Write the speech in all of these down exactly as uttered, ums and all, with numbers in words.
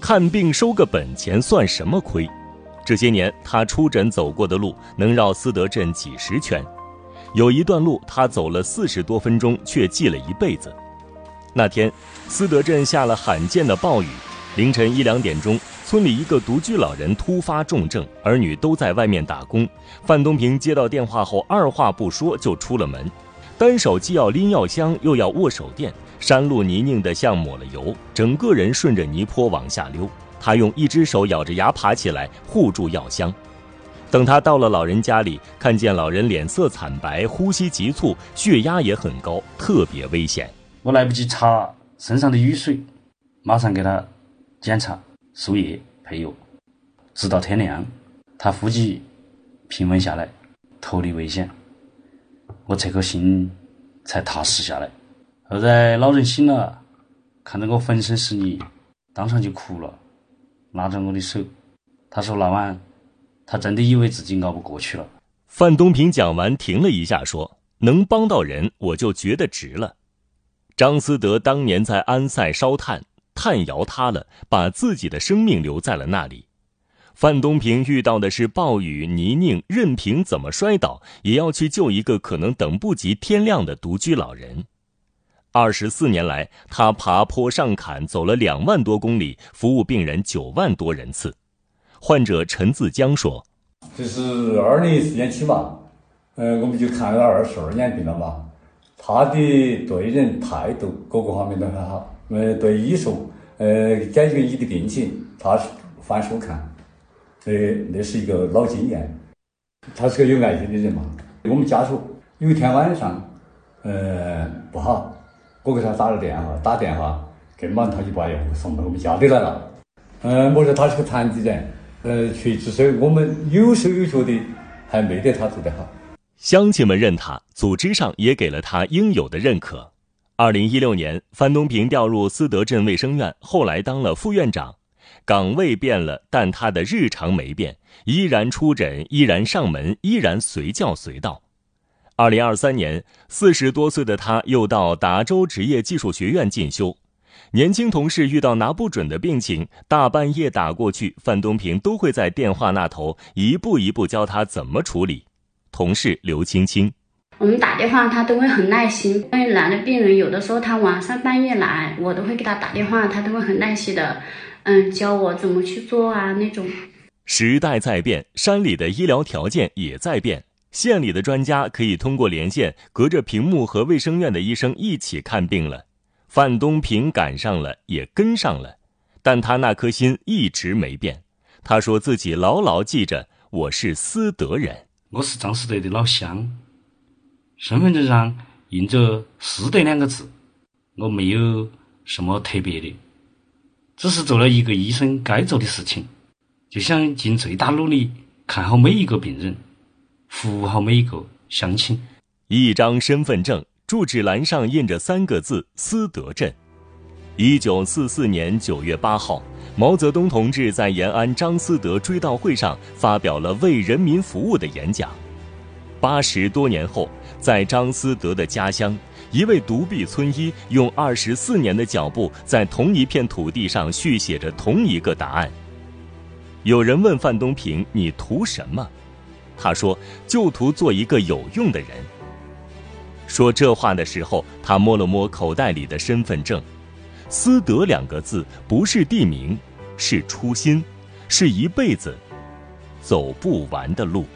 看病收个本钱算什么亏？这些年他出诊走过的路能绕思德镇几十圈，有一段路他走了四十多分钟，却记了一辈子。那天思德镇下了罕见的暴雨，凌晨一两点钟，村里一个独居老人突发重症，儿女都在外面打工。范东平接到电话后，二话不说就出了门，单手既要拎药箱又要握手电，山路泥泞得像抹了油，整个人顺着泥坡往下溜。他用一只手咬着牙爬起来护住药箱。等他到了老人家里，看见老人脸色惨白，呼吸急促，血压也很高，特别危险。 我来不及擦身上的雨水，马上给他检查输液配药，直到天亮，他呼吸平稳下来，脱离危险，我这颗心才踏实下来。后来老人醒了，看到我浑身是泥，当场就哭了，拉着我的手，他说那晚他真的以为自己熬不过去了。 范东平讲完停了一下，说能帮到人我就觉得值了。张思德当年在安塞烧炭，炭窑塌了，把自己的生命留在了那里。范东平遇到的是暴雨泥泞，任凭怎么摔倒也要去救一个可能等不及天亮的独居老人。二十四年来，他爬坡上坎走了两万多公里，服务病人九万多人次。患者陈自江说： 这是二零一四年起嘛，呃，我们就看了二十二年病了嘛。他的对人态度各个方面都很好，呃，对医术，呃，解决你的病情，他是反复看，呃，那是一个老经验。他是个有爱心的人嘛。我们家属有一天晚上，呃，不好，我给他打了电话，打电话根本他就把药物送到我们家里来了。呃，我说他是个残疾人，呃，确实是我们有手有脚的，还没得他做得好。 乡亲们认他，组织上也给了他应有的认可。二零一六年，范东平调入思德镇卫生院，后来当了副院长。岗位变了，但他的日常没变，依然出诊，依然上门，依然随叫随到。二零二三年，四十多岁的他又到达州职业技术学院进修。年轻同事遇到拿不准的病情，大半夜打过去，范东平都会在电话那头一步一步教他怎么处理。同事刘青青： 我们打电话他都会很耐心，因为来的病人有的时候他晚上半夜来，我都会给他打电话，他都会很耐心的嗯，教我怎么去做啊那种。 时代在变，山里的医疗条件也在变，县里的专家可以通过连线，隔着屏幕和卫生院的医生一起看病了。范东平赶上了，也跟上了，但他那颗心一直没变。他说自己牢牢记着，我是思德人。 我是张思德的老乡，身份证上印着思德两个字，我没有什么特别的，只是做了一个医生该做的事情，就想尽最大努力看好每一个病人，服务好每一个乡亲。 一张身份证，住址栏上印着三个字：思德镇。一九四四年九月八号，毛泽东同志在延安张思德追悼会上发表了为人民服务的演讲。八十多年后，在张思德的家乡，一位独臂村医用二十四年的脚步，在同一片土地上续写着同一个答案。有人问范东平：你图什么？他说：就图做一个有用的人。说这话的时候，他摸了摸口袋里的身份证。思德两个字不是地名，是初心，是一辈子走不完的路。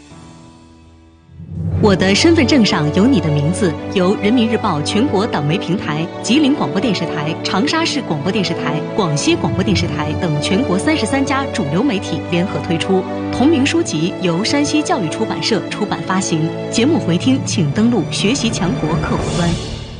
我的身份证上有你的名字，由人民日报全国党媒平台、吉林广播电视台、长沙市广播电视台、广西广播电视台等全国三十三家主流媒体联合推出。同名书籍由山西教育出版社出版发行。节目回听请登录学习强国客户端。